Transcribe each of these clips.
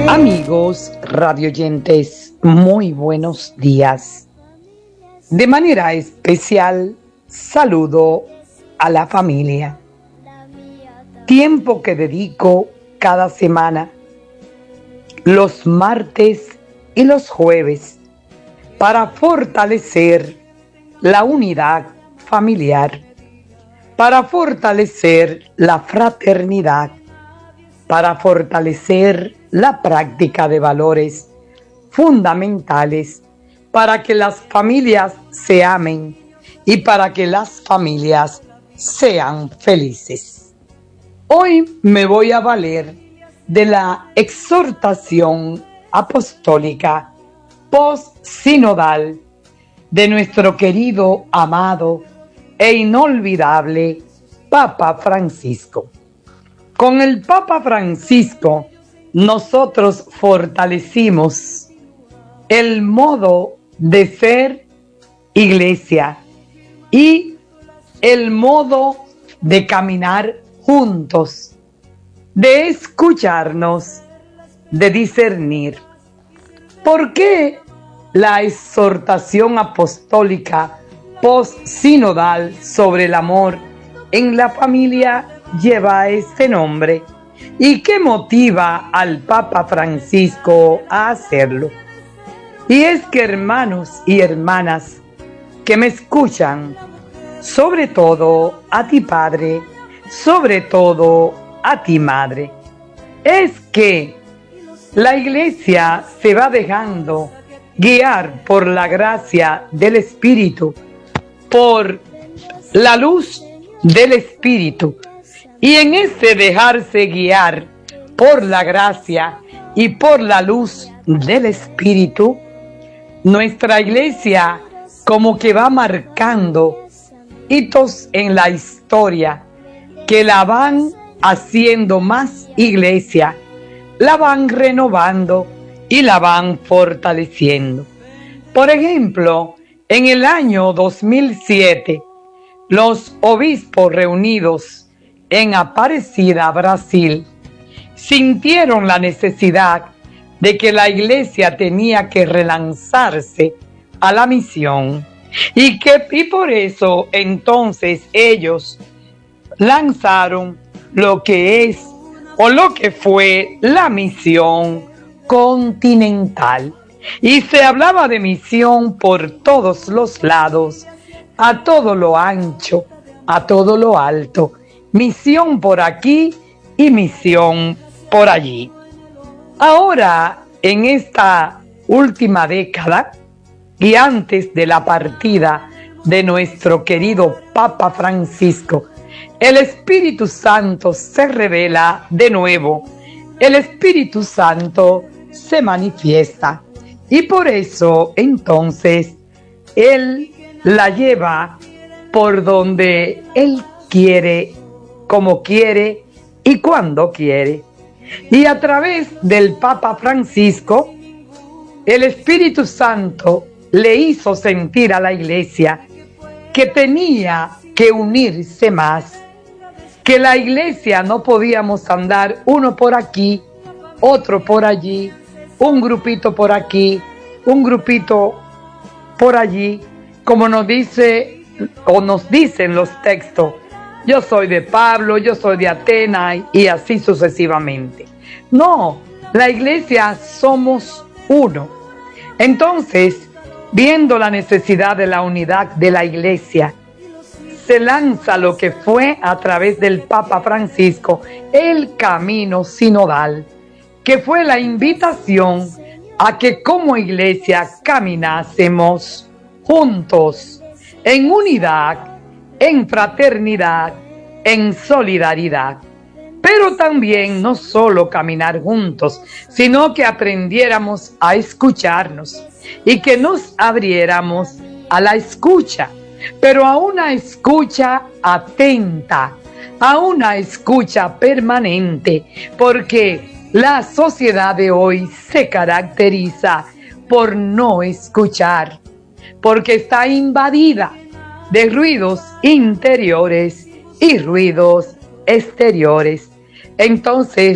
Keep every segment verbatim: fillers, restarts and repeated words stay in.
Amigos radioyentes, muy buenos días. De manera especial, saludo a la familia. Tiempo que dedico cada semana, los martes y los jueves, para fortalecer la unidad familiar, para fortalecer la fraternidad, para fortalecer la práctica de valores fundamentales, para que las familias se amen y para que las familias sean felices. Hoy me voy a valer de la exhortación apostólica post-sinodal de nuestro querido, amado e inolvidable Papa Francisco. Con el Papa Francisco nosotros fortalecimos el modo de ser iglesia y el modo de caminar juntos, de escucharnos, de discernir. ¿Por qué la exhortación apostólica post-sinodal sobre el amor en la familia lleva este nombre? ¿Y qué motiva al Papa Francisco a hacerlo? Y es que, hermanos y hermanas que me escuchan, sobre todo a ti padre, sobre todo a ti madre, es que la iglesia se va dejando guiar por la gracia del Espíritu, por la luz del Espíritu. Y en ese dejarse guiar por la gracia y por la luz del Espíritu, nuestra iglesia como que va marcando hitos en la historia que la van haciendo más iglesia, la van renovando y la van fortaleciendo. Por ejemplo, en el año dos mil siete, los obispos reunidos en Aparecida, Brasil, sintieron la necesidad de que la iglesia tenía que relanzarse a la misión y que y por eso entonces ellos lanzaron lo que es o lo que fue la misión continental. Y se hablaba de misión por todos los lados, a todo lo ancho, a todo lo alto. Misión por aquí y misión por allí. Ahora, en esta última década y antes de la partida de nuestro querido Papa Francisco, el Espíritu Santo se revela de nuevo. El Espíritu Santo se manifiesta. Y por eso, entonces, Él la lleva por donde Él quiere, como quiere y cuando quiere. Y a través del Papa Francisco, el Espíritu Santo le hizo sentir a la iglesia que tenía que unirse más, que la iglesia no podíamos andar uno por aquí, otro por allí, un grupito por aquí, un grupito por allí, como nos dice o nos dicen los textos. Yo soy de Pablo, yo soy de Atenas y así sucesivamente. No, la iglesia somos uno. Entonces, viendo la necesidad de la unidad de la iglesia, se lanza lo que fue a través del Papa Francisco el camino sinodal, que fue la invitación a que como iglesia caminásemos juntos, en unidad, en fraternidad, en solidaridad. Pero también no solo caminar juntos, sino que aprendiéramos a escucharnos y que nos abriéramos a la escucha, pero a una escucha atenta, a una escucha permanente, porque la sociedad de hoy se caracteriza por no escuchar, porque está invadida de ruidos interiores y ruidos exteriores. Entonces,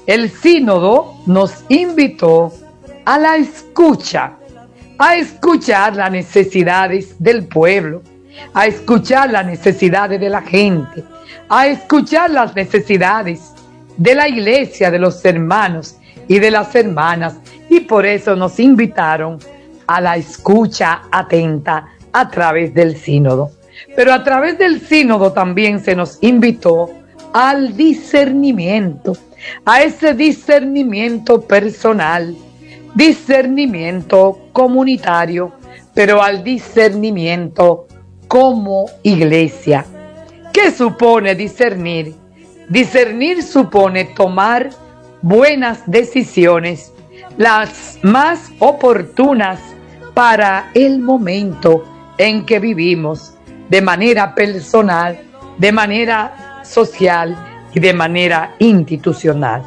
el sínodo nos invitó a la escucha, a escuchar las necesidades del pueblo, a escuchar las necesidades de la gente, a escuchar las necesidades de la iglesia, de los hermanos y de las hermanas, y por eso nos invitaron a la escucha atenta a través del sínodo. Pero a través del sínodo también se nos invitó al discernimiento, a ese discernimiento personal, discernimiento comunitario, pero al discernimiento como iglesia. ¿Qué supone discernir? Discernir supone tomar buenas decisiones, las más oportunas para el momento en que vivimos, de manera personal, de manera social y de manera institucional.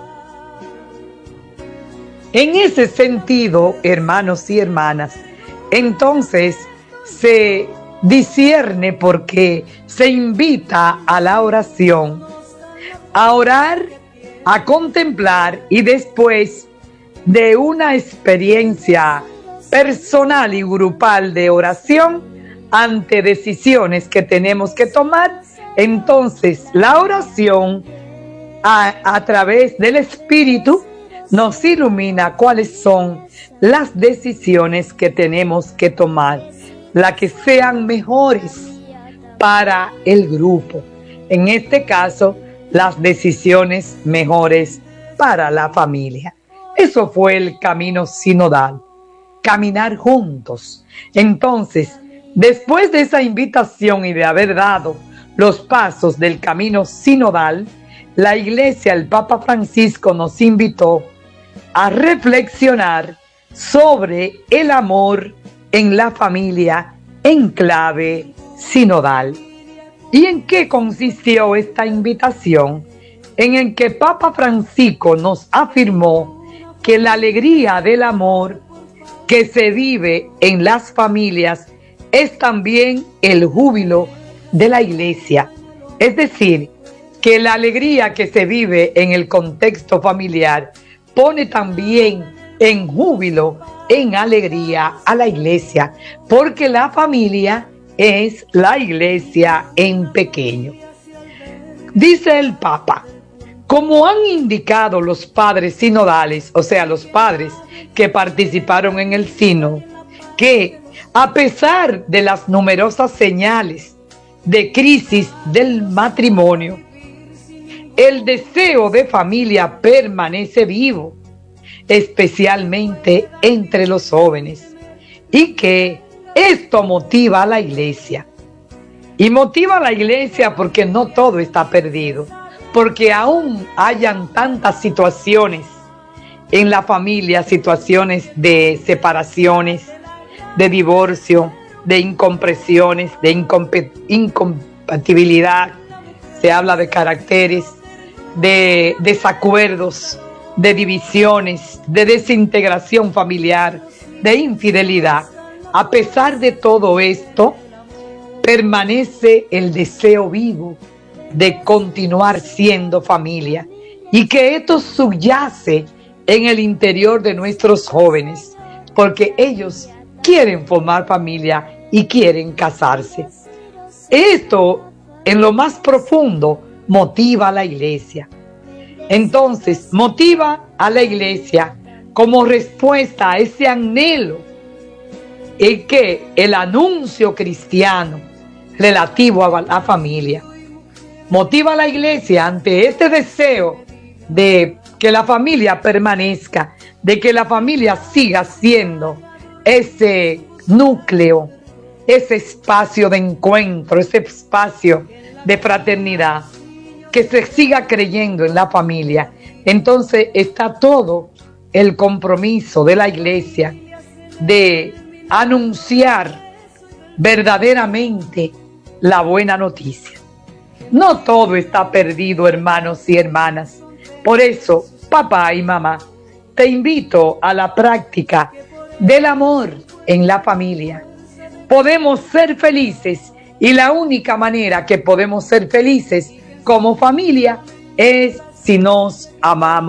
En ese sentido, hermanos y hermanas, entonces se discierne porque se invita a la oración, a orar, a contemplar y después de una experiencia personal y grupal de oración ante decisiones que tenemos que tomar, entonces la oración a, a través del Espíritu nos ilumina cuáles son las decisiones que tenemos que tomar, las que sean mejores para el grupo. En este caso, las decisiones mejores para la familia. Eso fue el camino sinodal, caminar juntos. Entonces, después de esa invitación y de haber dado los pasos del camino sinodal, la Iglesia, el Papa Francisco nos invitó a reflexionar sobre el amor en la familia en clave sinodal. ¿Y en qué consistió esta invitación? En el que Papa Francisco nos afirmó que la alegría del amor que se vive en las familias es también el júbilo de la Iglesia. Es decir, que la alegría que se vive en el contexto familiar pone también en júbilo, en alegría a la Iglesia, porque la familia es la Iglesia en pequeño. Dice el Papa, como han indicado los padres sinodales, o sea, los padres que participaron en el sínodo, que a pesar de las numerosas señales de crisis del matrimonio, el deseo de familia permanece vivo, especialmente entre los jóvenes, y que esto motiva a la Iglesia. Y motiva a la Iglesia porque no todo está perdido, porque aún hayan tantas situaciones en la familia, situaciones de separaciones, de divorcio, de incomprensiones, de incompatibilidad, se habla de caracteres, de desacuerdos, de divisiones, de desintegración familiar, de infidelidad. A pesar de todo esto, permanece el deseo vivo de continuar siendo familia, y que esto subyace en el interior de nuestros jóvenes, porque ellos quieren formar familia y quieren casarse. Esto, en lo más profundo, motiva a la Iglesia. Entonces, motiva a la Iglesia como respuesta a ese anhelo, el que el anuncio cristiano relativo a la familia motiva a la Iglesia ante este deseo de que la familia permanezca, de que la familia siga siendo ese núcleo, ese espacio de encuentro, ese espacio de fraternidad, que se siga creyendo en la familia. Entonces está todo el compromiso de la Iglesia de anunciar verdaderamente la buena noticia. No todo está perdido, hermanos y hermanas. Por eso, papá y mamá, te invito a la práctica del amor en la familia. Podemos ser felices, y la única manera que podemos ser felices como familia es si nos amamos.